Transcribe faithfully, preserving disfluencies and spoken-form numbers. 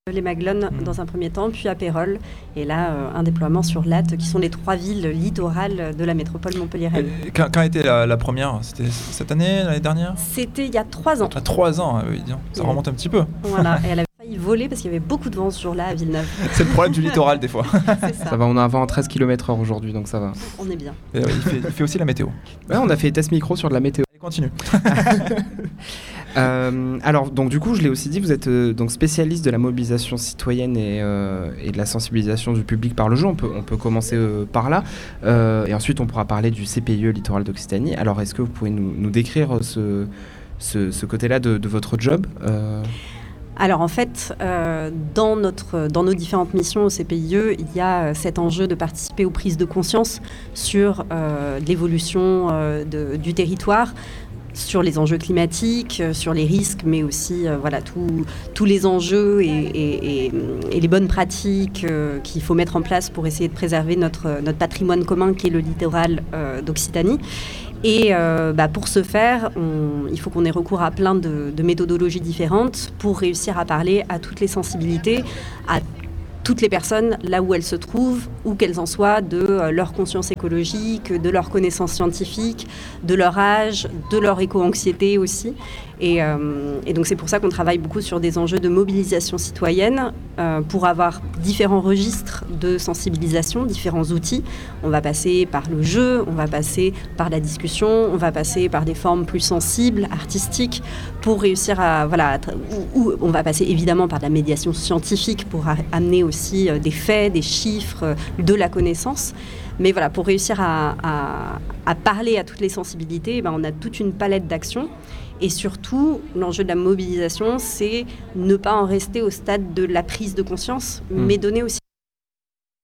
Les Maglones Mmh. dans un premier temps, puis à Pérols. Et là, euh, un déploiement sur Latte, qui sont les trois villes littorales de la métropole montpelliéraine. Et Quand, quand était la, la première? C'était cette année, l'année dernière? C'était il y a trois ans. À trois ans, oui, dis donc, ça Oui. remonte un petit peu. Voilà, et elle avait failli voler parce qu'il y avait beaucoup de vent ce jour-là à Villeneuve. C'est le problème du littoral des fois. C'est ça, Ça va, on a un vent à treize kilomètres heure aujourd'hui, donc ça va. on est bien. Et oui, il, fait, il fait aussi la météo. Ouais, on a fait test micro sur de la météo. Allez, continue. Euh, alors, donc du coup, je l'ai aussi dit, vous êtes euh, donc spécialiste de la mobilisation citoyenne et, euh, et de la sensibilisation du public par le jeu. On peut, on peut commencer euh, par là. Euh, et ensuite, on pourra parler du C P I E Littoral d'Occitanie. Alors, est-ce que vous pouvez nous, nous décrire ce, ce, ce côté-là de, de votre job euh... Alors en fait, euh, dans, notre, dans nos différentes missions au C P I E, il y a cet enjeu de participer aux prises de conscience sur euh, l'évolution euh, de, du territoire, sur les enjeux climatiques, euh, sur les risques, mais aussi euh, voilà, tout, tous les enjeux et, et, et, et les bonnes pratiques euh, qu'il faut mettre en place pour essayer de préserver notre, notre patrimoine commun qui est le littoral euh, d'Occitanie. Et euh, bah, pour ce faire, on, il faut qu'on ait recours à plein de, de méthodologies différentes pour réussir à parler à toutes les sensibilités, à toutes les personnes là où elles se trouvent, où qu'elles en soient, de euh, leur conscience écologique, de leur connaissance scientifique, de leur âge, de leur éco-anxiété aussi. Et, euh, et donc c'est pour ça qu'on travaille beaucoup sur des enjeux de mobilisation citoyenne euh, pour avoir différents registres de sensibilisation, différents outils. On va passer par le jeu, on va passer par la discussion, on va passer par des formes plus sensibles, artistiques, pour réussir à... Voilà, ou, ou on va passer évidemment par de la médiation scientifique pour a, amener aussi euh, des faits, des chiffres, euh, de la connaissance. Mais voilà, pour réussir à, à, à parler à toutes les sensibilités, eh ben, on a toute une palette d'actions. Et surtout, l'enjeu de la mobilisation, c'est ne pas en rester au stade de la prise de conscience, mmh. mais donner aussi